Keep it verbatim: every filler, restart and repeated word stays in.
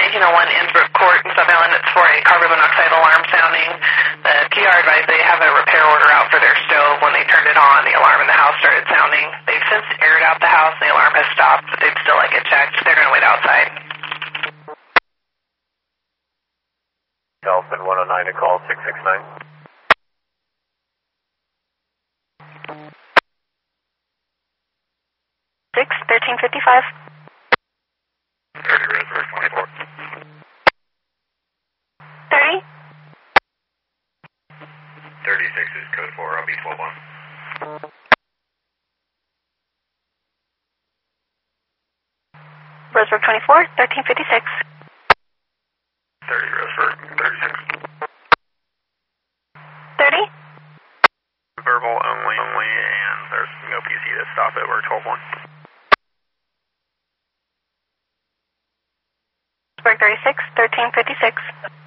nineteen oh one Innsbruck Court in Sub Island. It's for a carbon monoxide alarm sounding. The P R advised they have a repair order out for their stove. When they turned it on, the alarm in the house started sounding. They've since aired out the house, and the alarm has stopped, but they'd still like it checked. They're going to wait outside. Dolphin one oh nine to call six six nine. six, thirteen fifty-five. thirty, Roseburg twenty-four. thirty? thirty-six is code four, I'll be twelve one. Roseburg twenty-four, thirteen fifty-six. thirty, Roseburg thirty-six. thirty? Verbal only, only, and there's no P C to stop it, we're twelve one. Roseburg thirty-six, thirteen fifty-six.